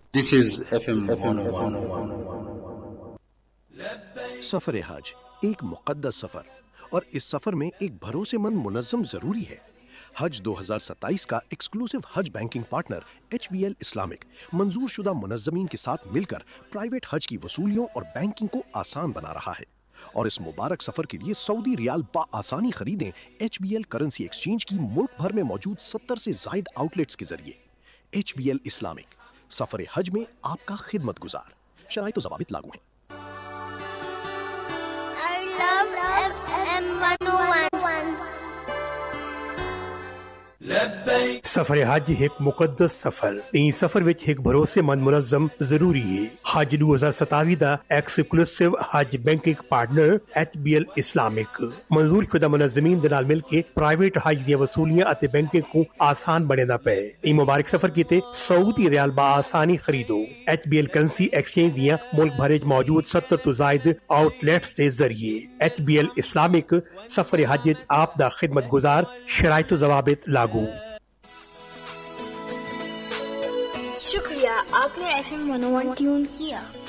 This is FM 101. سفر حج ایک مقدس سفر، اور اس سفر میں ایک بھروسے مند منظم ضروری ہے۔ حج 2027 کا ایکسکلوسیو حج بینکنگ پارٹنر HBL اسلامک منظور شدہ منظمین کے ساتھ مل کر پرائیویٹ حج کی وصولیوں اور بینکنگ کو آسان بنا رہا ہے، اور اس مبارک سفر کے لیے سعودی ریال بآسانی خریدیں HBL کرنسی ایکسچینج کی ملک بھر میں موجود 70 سے زائد آؤٹ لیٹس کے ذریعے۔ HBL اسلامک، سفر حج میں آپ کا خدمت گزار۔ شرائط و ضوابط لاگو ہیں۔ سفر حج ایک مقدس سفر، این سفر وچ ایک بھروسے مند منظم ضروری ہے۔ حج 2027 دا ایکسکلوسیو حج بینکنگ پارٹنر HBL اسلامک منظور شدہ منظمین دے نال مل کے پرائیویٹ حج دی وصولیاں اتے بینکنگ کو آسان بنیدا پے۔ این مبارک سفر کیتے سعودی ریال با آسانی خریدو۔ HBL کرنسی ایکسچینج دیاں ملک بھر وچ موجود 70 تو زائد آؤٹ لیٹس دے ذریعے۔ HBL اسلامک، سفر حج آپ دا خدمت گزار۔ شرائط و ضوابط لاگو۔ شکریہ، آپ نے FM 101 ٹیون کیا۔